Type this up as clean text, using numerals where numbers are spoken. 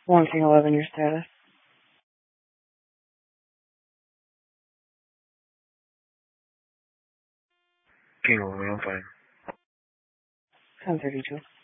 Wanting 11, your status. King 11, I'm fine. 1032.